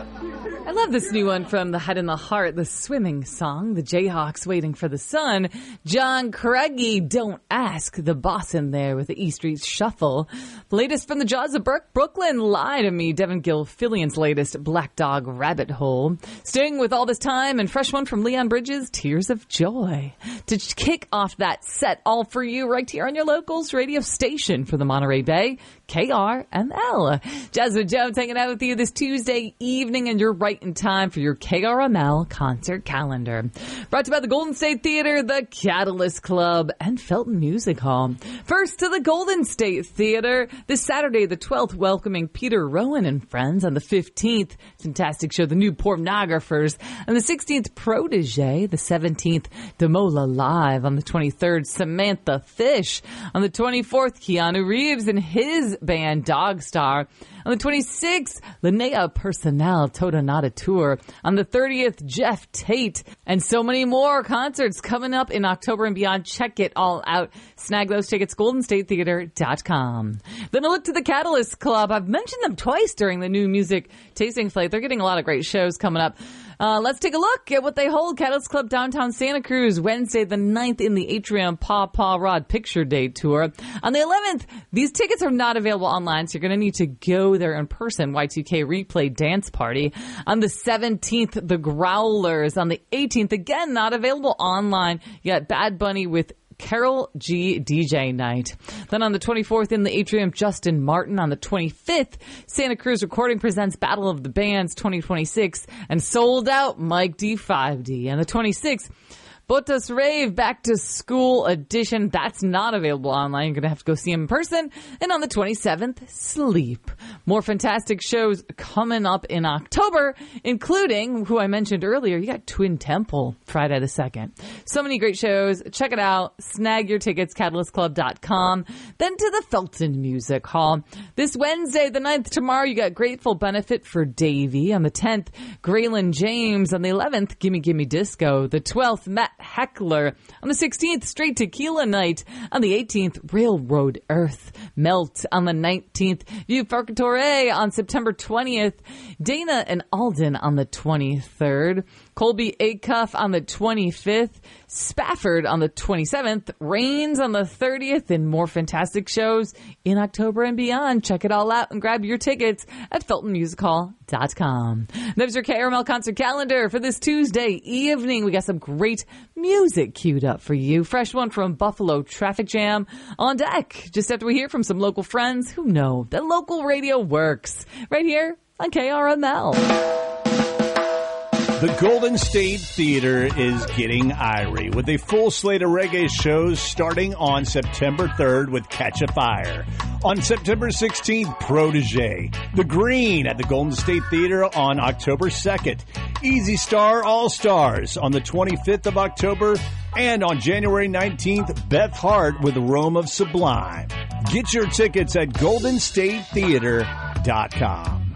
I love this new one from The Head and the Heart, the swimming song, the Jayhawks Waiting for the Sun. John Craigie, Don't Ask, the boss in there with the E Street Shuffle. The latest from the Jaws of Brooklyn, Lie to Me, Devin Gilfillian's latest, Black Dog Rabbit Hole. Staying with All This Time, and fresh one from Leon Bridges, Tears of Joy. To kick off that set, all for you right here on your locals radio station for the Monterey Bay, KRML. Jasmine Jones hanging out with you this Tuesday evening, and you're right in time for your KRML concert calendar. Brought to you by the Golden State Theater, the Catalyst Club, and Felton Music Hall. First to the Golden State Theater this Saturday, the 12th, welcoming Peter Rowan and Friends. On the 15th, fantastic show, The New Pornographers. On the 16th, Protege. The 17th, Demola Live. On the 23rd, Samantha Fish. On the 24th, Keanu Reeves and his band Dogstar. On the 26th, Linnea Personnel, Tota Nada Tour. On the 30th, Jeff Tate. And so many more concerts coming up in October and beyond. Check it all out. Snag those tickets, goldenstatetheater.com. Then a look to the Catalyst Club. I've mentioned them twice during the new music tasting flight. They're getting a lot of great shows coming up. Let's take a look at what they hold. Catalyst Club downtown Santa Cruz, Wednesday the 9th in the Atrium, Paw Rod Picture Day Tour. On the 11th, these tickets are not available online, so you're going to need to go there in person. Y2K Replay Dance Party. On the 17th, the Growlers. On the 18th, again, not available online. You got Bad Bunny with Carol G DJ Night. Then on the 24th in the Atrium, Justin Martin. On the 25th, Santa Cruz Recording presents Battle of the Bands 2026 and Sold Out Mike D5D. And the 26th, Botas Rave Back to School Edition. That's not available online. You're going to have to go see him in person. And on the 27th, Sleep. More fantastic shows coming up in October, including, who I mentioned earlier, you got Twin Temple Friday the 2nd. So many great shows. Check it out. Snag your tickets, catalystclub.com. Then to the Felton Music Hall. This Wednesday, the 9th, tomorrow, you got Grateful Benefit for Davey. On the 10th, Graylin James. On the 11th, Gimme Gimme Disco. The 12th, Matt Heckler. On the 16th, Straight Tequila Night. On the 18th, Railroad Earth. Melt. On the 19th, View Farcatoré. On September 20th, Dana and Alden on the 23rd. Colby Acuff on the 25th. Spafford on the 27th. Reigns on the 30th. And more fantastic shows in October and beyond. Check it all out and grab your tickets at FeltonMusicHall.com. There's your KRML concert calendar for this Tuesday evening. We got some great music queued up for you. Fresh one from Buffalo Traffic Jam on deck. Just after we hear from some local friends who know that local radio works. Right here on KRML. The Golden State Theater is getting irie with a full slate of reggae shows starting on September 3rd with Catch a Fire. On September 16th, Protege. The Green at the Golden State Theater on October 2nd. Easy Star All-Stars on the 25th of October. And on January 19th, Beth Hart with Rome of Sublime. Get your tickets at goldenstatetheater.com.